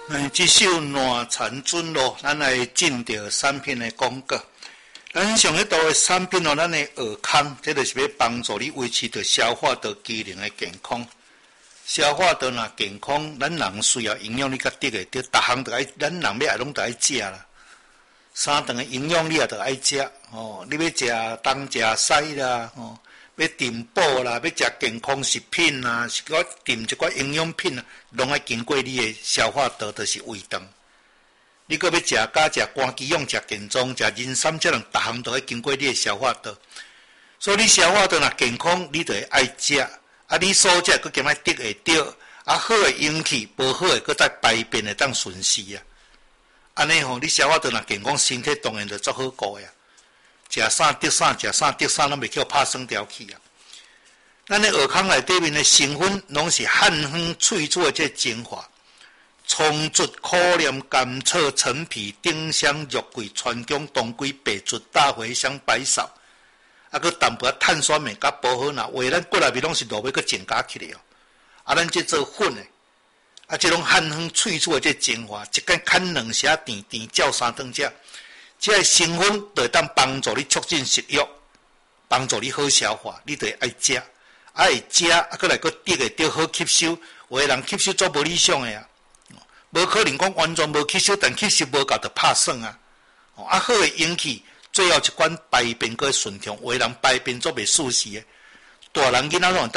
这首烂田准咯，咱来进到产品的广告。咱上一道的产品咯，咱的尔康，这就是要帮助你维持着消化道机能的健康。消化道若健康，咱人需要营养你较得的，对，逐项都爱，咱人要爱拢都爱食啦。三顿的营养你也都爱食哦，你要食东食西啦，哦。要订补啦，要食健康食品啦，是个订一寡营养品啦，拢爱经过你的消化道，就是胃肠。你搁要食加食肝鸡用、食健壮、食人参，这样逐项都爱经过你的消化道。所以你消化道若健康，你就会爱食。啊，你所食搁兼爱得会到，啊好的引起，无好的搁再排便会当顺势啊。安尼吼，你消化道若健康，身体当然就足好过呀。食啥得啥，食啥得啥，咱袂叫拍算条去啊！咱的尔康内底面的成分，拢是汉方萃取的这精华，葱竹、苦莲、甘草、陈皮、丁香、肉桂、川芎、当归、白术、大茴香、白芍，啊，佮淡薄碳酸镁甲保好呐，话咱骨内面拢是落尾佮增加起来哦。啊，咱这做粉的，啊，这种汉方萃取的这精华，一间砍2匙甜甜照3顿食。这个成分就会当帮助你促进食欲，帮助你好消化，你就会爱食，爱食，啊，搁来搁得会着好吸收。有的人吸收做无理想的啊，无可能讲完全无吸收，但吸收无够就拍算啊。啊，好的引起，最后一关排便搁顺畅，有的人排便做袂舒适的，大人囡仔拢